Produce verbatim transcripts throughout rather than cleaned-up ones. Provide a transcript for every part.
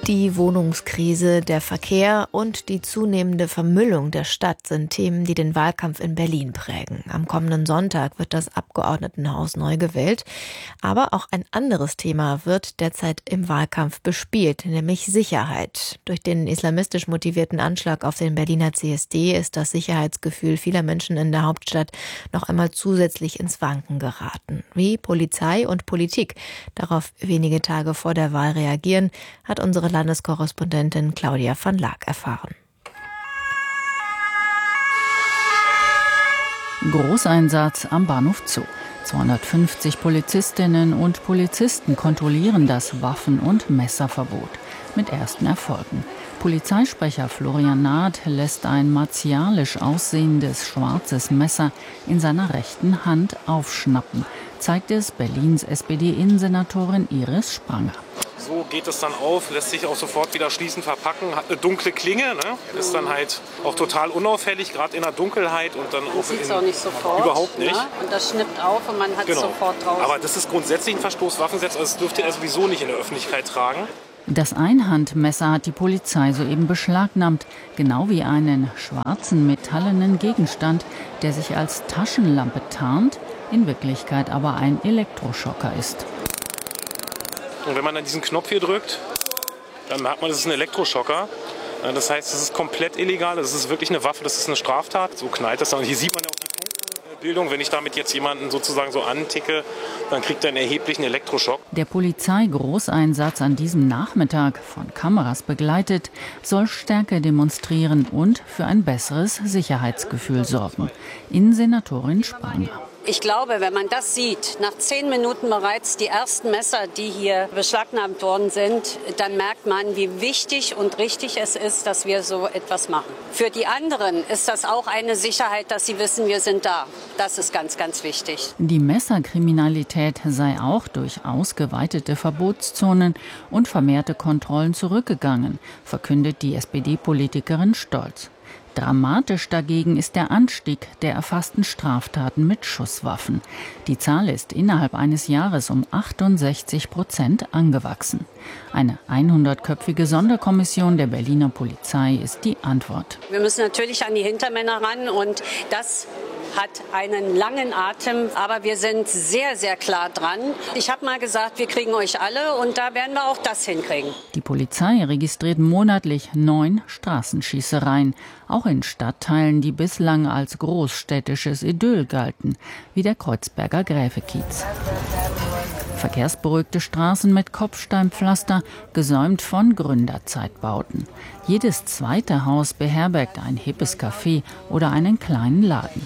Die Wohnungskrise, der Verkehr und die zunehmende Vermüllung der Stadt sind Themen, die den Wahlkampf in Berlin prägen. Am kommenden Sonntag wird das Abgeordnetenhaus neu gewählt. Aber auch ein anderes Thema wird derzeit im Wahlkampf bespielt, nämlich Sicherheit. Durch den islamistisch motivierten Anschlag auf den Berliner C S D ist das Sicherheitsgefühl vieler Menschen in der Hauptstadt noch einmal zusätzlich ins Wanken geraten. Wie Polizei und Politik darauf wenige Tage vor der Wahl reagieren, hat unsere Landeskorrespondentin Claudia van Laak erfahren. Großeinsatz am Bahnhof Zoo. zweihundertfünfzig Polizistinnen und Polizisten kontrollieren das Waffen- und Messerverbot. Mit ersten Erfolgen. Polizeisprecher Florian Naht lässt ein martialisch aussehendes schwarzes Messer in seiner rechten Hand aufschnappen, zeigt es Berlins S P D-Innensenatorin Iris Spranger. So geht es dann auf, lässt sich auch sofort wieder schließend verpacken, hat eine dunkle Klinge, ne? Ist dann halt auch total unauffällig, gerade in der Dunkelheit und dann man auch sieht es in, auch nicht sofort, überhaupt nicht. Ne? Und das schnippt auf und man hat es Genau. sofort draußen. Aber das ist grundsätzlich ein Verstoß Waffengesetz, also das dürfte er sowieso nicht in der Öffentlichkeit tragen. Das Einhandmesser hat die Polizei soeben beschlagnahmt, genau wie einen schwarzen metallenen Gegenstand, der sich als Taschenlampe tarnt, in Wirklichkeit aber ein Elektroschocker ist. Und wenn man dann diesen Knopf hier drückt, dann merkt man, das ist ein Elektroschocker. Das heißt, das ist komplett illegal, das ist wirklich eine Waffe, das ist eine Straftat. So knallt das dann. Hier sieht man ja auch die Punktenbildung. Wenn ich damit jetzt jemanden sozusagen so anticke, dann kriegt er einen erheblichen Elektroschock. Der Polizeigroßeinsatz an diesem Nachmittag, von Kameras begleitet, soll Stärke demonstrieren und für ein besseres Sicherheitsgefühl sorgen. Innensenatorin Spranger. Ich glaube, wenn man das sieht, nach zehn Minuten bereits die ersten Messer, die hier beschlagnahmt worden sind, dann merkt man, wie wichtig und richtig es ist, dass wir so etwas machen. Für die anderen ist das auch eine Sicherheit, dass sie wissen, wir sind da. Das ist ganz, ganz wichtig. Die Messerkriminalität sei auch durch ausgeweitete Verbotszonen und vermehrte Kontrollen zurückgegangen, verkündet die S P D-Politikerin stolz. Dramatisch dagegen ist der Anstieg der erfassten Straftaten mit Schusswaffen. Die Zahl ist innerhalb eines Jahres um achtundsechzig Prozent angewachsen. Eine hundertköpfige Sonderkommission der Berliner Polizei ist die Antwort. Wir müssen natürlich an die Hintermänner ran und das hat einen langen Atem, aber wir sind sehr, sehr klar dran. Ich habe mal gesagt, wir kriegen euch alle und da werden wir auch das hinkriegen. Die Polizei registriert monatlich neun Straßenschießereien, auch in Stadtteilen, die bislang als großstädtisches Idyll galten, wie der Kreuzberger Gräfekiez. Verkehrsberuhigte Straßen mit Kopfsteinpflaster, gesäumt von Gründerzeitbauten. Jedes zweite Haus beherbergt ein hippes Café oder einen kleinen Laden.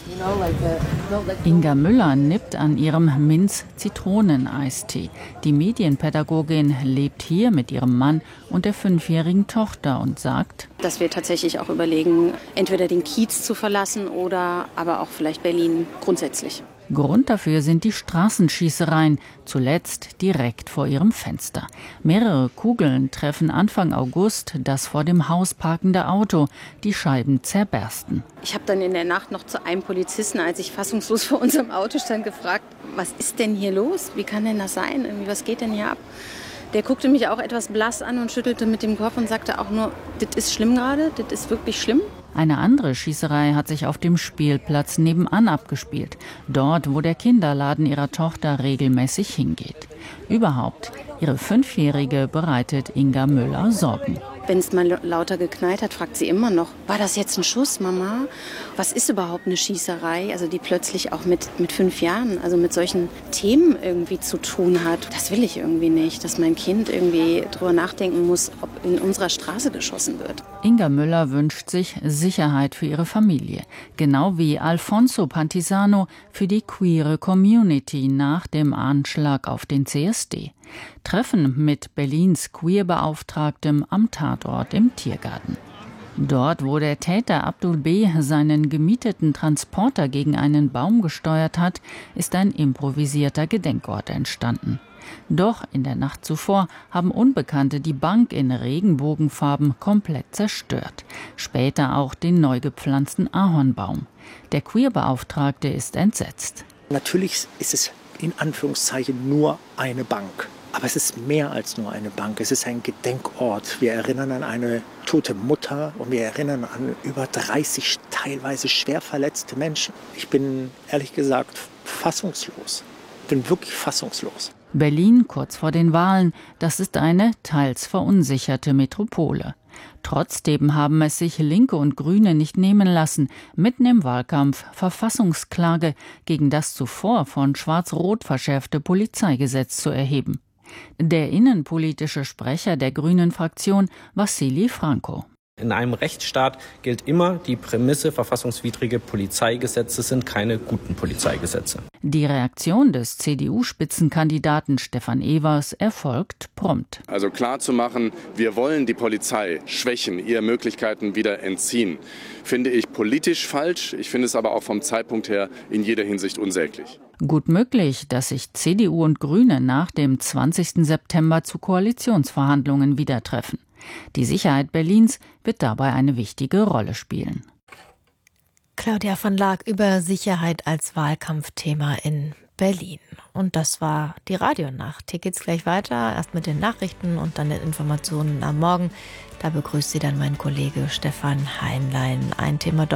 Inga Müller nippt an ihrem Minz-Zitronen-Eistee. Die Medienpädagogin lebt hier mit ihrem Mann und der fünfjährigen Tochter und sagt, dass wir tatsächlich auch überlegen, entweder den Kiez zu verlassen oder aber auch vielleicht Berlin grundsätzlich. Grund dafür sind die Straßenschießereien, zuletzt direkt vor ihrem Fenster. Mehrere Kugeln treffen Anfang August das vor dem Haus parkende Auto. Die Scheiben zerbersten. Ich habe dann in der Nacht noch zu einem Polizisten, als ich fassungslos vor unserem Auto stand, gefragt, was ist denn hier los? Wie kann denn das sein? Irgendwie, was geht denn hier ab? Der guckte mich auch etwas blass an und schüttelte mit dem Kopf und sagte auch nur, das ist schlimm gerade, das ist wirklich schlimm. Eine andere Schießerei hat sich auf dem Spielplatz nebenan abgespielt, dort, wo der Kinderladen ihrer Tochter regelmäßig hingeht. Überhaupt, ihre Fünfjährige bereitet Inga Müller Sorgen. Wenn es mal lauter geknallt hat, fragt sie immer noch, war das jetzt ein Schuss, Mama? Was ist überhaupt eine Schießerei? Also die plötzlich auch mit, mit fünf Jahren, also mit solchen Themen irgendwie zu tun hat. Das will ich irgendwie nicht, dass mein Kind irgendwie drüber nachdenken muss, ob in unserer Straße geschossen wird. Inga Müller wünscht sich Sicherheit für ihre Familie, genau wie Alfonso Pantisano für die queere Community nach dem Anschlag auf den C S D. Treffen mit Berlins Queerbeauftragtem am Tatort im Tiergarten. Dort, wo der Täter Abdul B. seinen gemieteten Transporter gegen einen Baum gesteuert hat, ist ein improvisierter Gedenkort entstanden. Doch in der Nacht zuvor haben Unbekannte die Bank in Regenbogenfarben komplett zerstört. Später auch den neu gepflanzten Ahornbaum. Der Queerbeauftragte ist entsetzt. Natürlich ist es in Anführungszeichen nur eine Bank. Aber es ist mehr als nur eine Bank. Es ist ein Gedenkort. Wir erinnern an eine tote Mutter und wir erinnern an über dreißig teilweise schwer verletzte Menschen. Ich bin ehrlich gesagt fassungslos. Ich bin wirklich fassungslos. Berlin kurz vor den Wahlen, das ist eine teils verunsicherte Metropole. Trotzdem haben es sich Linke und Grüne nicht nehmen lassen, mitten im Wahlkampf Verfassungsklage gegen das zuvor von Schwarz-Rot verschärfte Polizeigesetz zu erheben. Der innenpolitische Sprecher der Grünen-Fraktion, Wassili Franco. In einem Rechtsstaat gilt immer die Prämisse, verfassungswidrige Polizeigesetze sind keine guten Polizeigesetze. Die Reaktion des C D U-Spitzenkandidaten Stefan Evers erfolgt prompt. Also klar zu machen, wir wollen die Polizei schwächen, ihr Möglichkeiten wieder entziehen, finde ich politisch falsch. Ich finde es aber auch vom Zeitpunkt her in jeder Hinsicht unsäglich. Gut möglich, dass sich C D U und Grüne nach dem zwanzigsten September zu Koalitionsverhandlungen wieder treffen. Die Sicherheit Berlins wird dabei eine wichtige Rolle spielen. Claudia von Laak über Sicherheit als Wahlkampfthema in Berlin. Und das war die Radionacht. Hier geht's gleich weiter, erst mit den Nachrichten und dann den Informationen am Morgen. Da begrüßt Sie dann mein Kollege Stefan Heinlein. Ein Thema